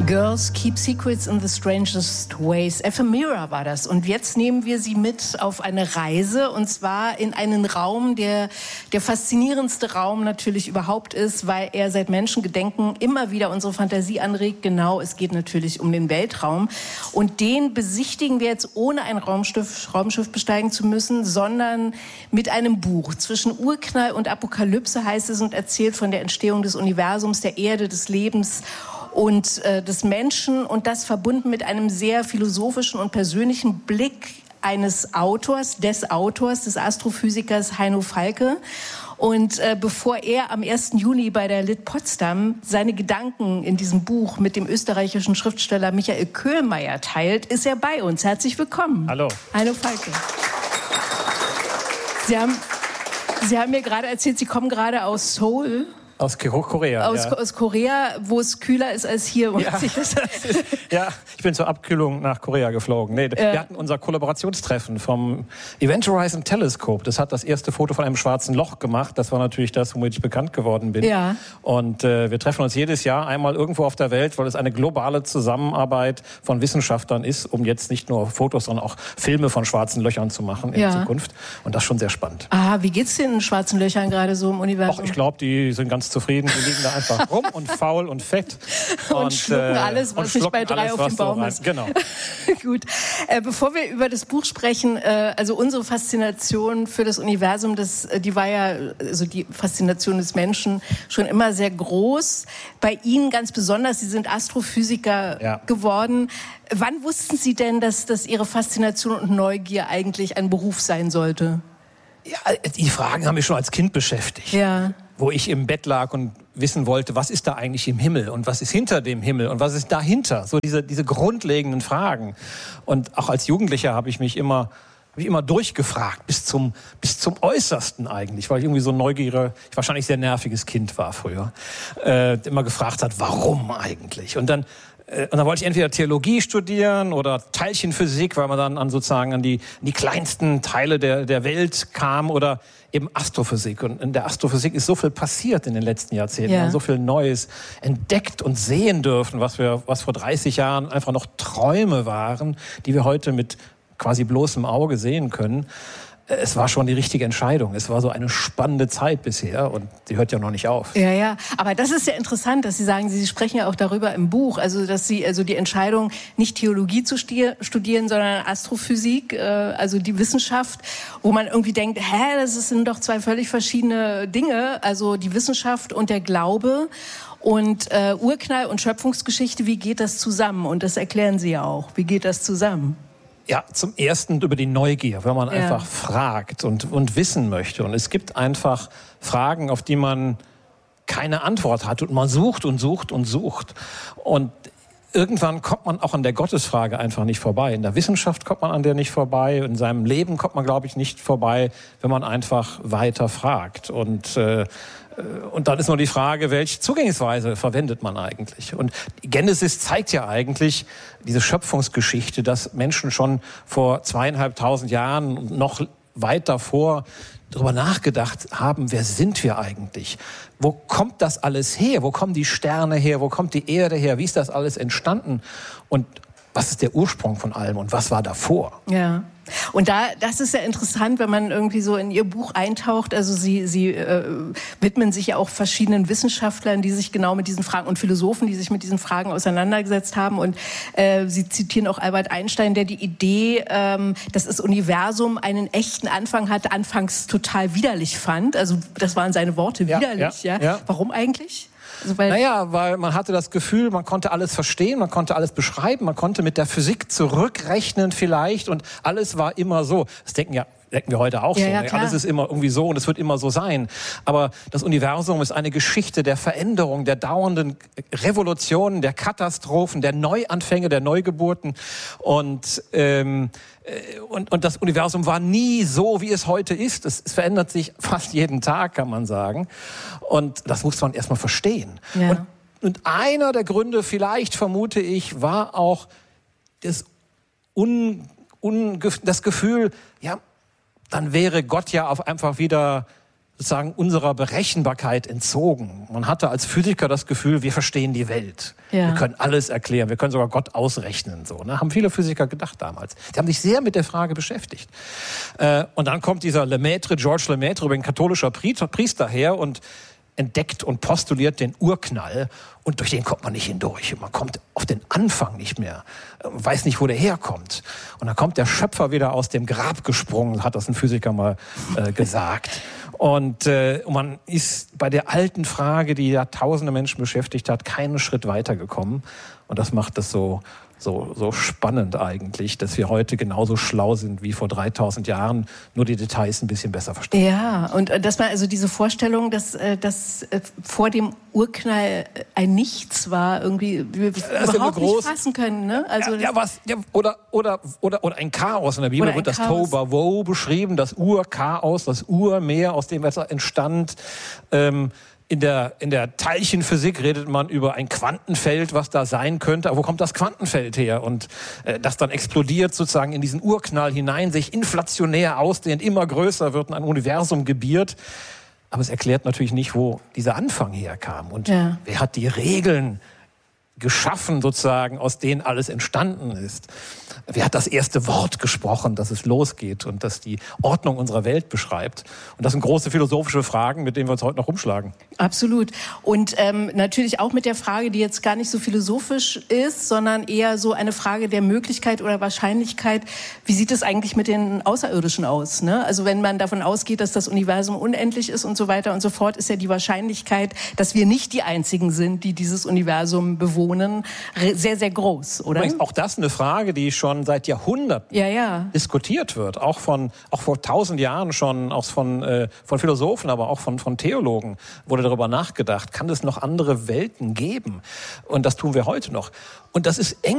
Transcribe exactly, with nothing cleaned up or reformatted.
Girls Keep Secrets in the Strangest Ways. Ephemera war das. Und jetzt nehmen wir Sie mit auf eine Reise, und zwar in einen Raum, der der faszinierendste Raum natürlich überhaupt ist, weil er seit Menschengedenken immer wieder unsere Fantasie anregt. Genau, es geht natürlich um den Weltraum. Und den besichtigen wir jetzt, ohne ein Raumschiff, Raumschiff besteigen zu müssen, sondern mit einem Buch. Zwischen Urknall und Apokalypse heißt es, und erzählt von der Entstehung des Universums, der Erde, des Lebens und äh, des Menschen, und das verbunden mit einem sehr philosophischen und persönlichen Blick eines Autors, des Autors, des Astrophysikers Heino Falke. Und äh, bevor er am ersten Juni bei der Lit Potsdam seine Gedanken in diesem Buch mit dem österreichischen Schriftsteller Michael Köhlmeier teilt, ist er bei uns. Herzlich willkommen. Hallo. Heino Falke. Sie haben, Sie haben mir gerade erzählt, Sie kommen gerade aus Seoul. Aus Korea. Aus, ja. aus Korea, wo es kühler ist als hier. Ja, ich ist, ja, ich bin zur Abkühlung nach Korea geflogen. Nee, ja. Wir hatten unser Kollaborationstreffen vom Event Horizon Telescope. Das hat das erste Foto von einem schwarzen Loch gemacht. Das war natürlich das, womit ich bekannt geworden bin. Ja. Und äh, wir treffen uns jedes Jahr einmal irgendwo auf der Welt, weil es eine globale Zusammenarbeit von Wissenschaftlern ist, um jetzt nicht nur Fotos, sondern auch Filme von schwarzen Löchern zu machen in ja. Zukunft. Und das ist schon sehr spannend. Ah, wie geht's den schwarzen Löchern gerade so im Universum? Ach, ich glaube, die sind ganz zufrieden, die liegen da einfach rum und faul und fett. Und, und schlucken äh, alles, was nicht bei drei alles, auf dem Baum ist. Genau. Gut. Äh, bevor wir über das Buch sprechen, äh, also unsere Faszination für das Universum, das, die war ja, also die Faszination des Menschen schon immer sehr groß. Bei Ihnen ganz besonders, Sie sind Astrophysiker ja. geworden. Wann wussten Sie denn, dass, dass Ihre Faszination und Neugier eigentlich ein Beruf sein sollte? Ja, die Fragen haben mich schon als Kind beschäftigt. Ja. Wo ich im Bett lag und wissen wollte, was ist da eigentlich im Himmel und was ist hinter dem Himmel und was ist dahinter? So diese, diese grundlegenden Fragen. Und auch als Jugendlicher habe ich mich immer, habe ich immer durchgefragt, bis zum, bis zum Äußersten eigentlich, weil ich irgendwie so neugierig, ich wahrscheinlich sehr nerviges Kind war früher, äh, immer gefragt hat, warum eigentlich? Und dann Und dann wollte ich entweder Theologie studieren oder Teilchenphysik, weil man dann an sozusagen an die, an die kleinsten Teile der, der Welt kam, oder eben Astrophysik. Und in der Astrophysik ist so viel passiert in den letzten Jahrzehnten. Ja. Wir haben so viel Neues entdeckt und sehen dürfen, was wir, was vor dreißig Jahren einfach noch Träume waren, die wir heute mit quasi bloßem Auge sehen können. Es war schon die richtige Entscheidung. Es war so eine spannende Zeit bisher und die hört ja noch nicht auf. Ja, ja. Aber das ist ja interessant, dass Sie sagen, Sie sprechen ja auch darüber im Buch, also dass Sie also die Entscheidung, nicht Theologie zu studieren, sondern Astrophysik, also die Wissenschaft, wo man irgendwie denkt, hä, das sind doch zwei völlig verschiedene Dinge, also die Wissenschaft und der Glaube. Und äh, Urknall und Schöpfungsgeschichte, wie geht das zusammen? Und das erklären Sie ja auch. Wie geht das zusammen? Ja, zum Ersten über die Neugier, wenn man ja. einfach fragt und, und wissen möchte. Und es gibt einfach Fragen, auf die man keine Antwort hat. Und man sucht und sucht und sucht. Und irgendwann kommt man auch an der Gottesfrage einfach nicht vorbei. In der Wissenschaft kommt man an der nicht vorbei. In seinem Leben kommt man, glaube ich, nicht vorbei, wenn man einfach weiter fragt. Und äh, Und dann ist nur die Frage, welche Zugänglichkeitsweise verwendet man eigentlich? Und die Genesis zeigt ja eigentlich diese Schöpfungsgeschichte, dass Menschen schon vor zweieinhalbtausend Jahren und noch weit davor darüber nachgedacht haben, wer sind wir eigentlich? Wo kommt das alles her? Wo kommen die Sterne her? Wo kommt die Erde her? Wie ist das alles entstanden? Und was ist der Ursprung von allem und was war davor? Ja. Und da, das ist ja interessant, wenn man irgendwie so in Ihr Buch eintaucht. Also Sie, Sie äh, widmen sich ja auch verschiedenen Wissenschaftlern, die sich genau mit diesen Fragen, und Philosophen, die sich mit diesen Fragen auseinandergesetzt haben. Und äh, Sie zitieren auch Albert Einstein, der die Idee, ähm, dass das Universum einen echten Anfang hatte, anfangs total widerlich fand. Also das waren seine Worte, ja, widerlich. Ja, ja, ja. Warum eigentlich? Also weil naja, weil man hatte das Gefühl, man konnte alles verstehen, man konnte alles beschreiben, man konnte mit der Physik zurückrechnen vielleicht, und alles war immer so. Das denken ja denken wir heute auch ja, so. Ja, ne? Alles ist immer irgendwie so und es wird immer so sein. Aber das Universum ist eine Geschichte der Veränderung, der dauernden Revolutionen, der Katastrophen, der Neuanfänge, der Neugeburten. Und, ähm, und, und das Universum war nie so, wie es heute ist. Es, es verändert sich fast jeden Tag, kann man sagen. Und das muss man erstmal verstehen. Ja. Und, und einer der Gründe, vielleicht vermute ich, war auch das, Un, un, das Gefühl, ja, dann wäre Gott ja auf einfach wieder sozusagen unserer Berechenbarkeit entzogen. Man hatte als Physiker das Gefühl, wir verstehen die Welt. Ja. Wir können alles erklären, wir können sogar Gott ausrechnen. So, ne? Haben viele Physiker gedacht damals. Die haben sich sehr mit der Frage beschäftigt. Äh, und dann kommt dieser Lemaitre, Georges Lemaitre, ein katholischer Priester her und entdeckt und postuliert den Urknall und durch den kommt man nicht hindurch. Man kommt auf den Anfang nicht mehr, weiß nicht, wo der herkommt. Und dann kommt der Schöpfer wieder aus dem Grab gesprungen, hat das ein Physiker mal äh, gesagt. Und äh, man ist bei der alten Frage, die ja tausende Menschen beschäftigt hat, keinen Schritt weitergekommen. Und das macht es so So, so spannend eigentlich, dass wir heute genauso schlau sind wie vor dreitausend Jahren, nur die Details ein bisschen besser verstehen. Ja, und dass man also diese Vorstellung, dass, dass vor dem Urknall ein Nichts war, irgendwie wir überhaupt nicht fassen können. Ne? Also ja, ja, was, ja, oder, oder, oder, oder ein Chaos. In der Bibel wird das Tohu Bohu beschrieben, das Urchaos, das Urmeer, aus dem Wasser entstand. Ähm, In der, in der Teilchenphysik redet man über ein Quantenfeld, was da sein könnte. Aber wo kommt das Quantenfeld her? Und äh, das dann explodiert sozusagen in diesen Urknall hinein, sich inflationär ausdehnt, immer größer wird und ein Universum gebiert. Aber es erklärt natürlich nicht, wo dieser Anfang herkam. Und ja. wer hat die Regeln geschaffen, sozusagen, aus denen alles entstanden ist? Wer hat das erste Wort gesprochen, dass es losgeht und das die Ordnung unserer Welt beschreibt? Und das sind große philosophische Fragen, mit denen wir uns heute noch rumschlagen. Absolut. Und ähm, natürlich auch mit der Frage, die jetzt gar nicht so philosophisch ist, sondern eher so eine Frage der Möglichkeit oder Wahrscheinlichkeit. Wie sieht es eigentlich mit den Außerirdischen aus? Ne? Also wenn man davon ausgeht, dass das Universum unendlich ist und so weiter und so fort, ist ja die Wahrscheinlichkeit, dass wir nicht die Einzigen sind, die dieses Universum bewohnen, sehr, sehr groß, oder? Übrigens auch das eine Frage, die schon seit Jahrhunderten ja, ja. diskutiert wird, auch von auch vor tausend Jahren schon, auch von äh, von Philosophen, aber auch von von Theologen wurde darüber nachgedacht, kann es noch andere Welten geben? Und das tun wir heute noch. Und das ist eng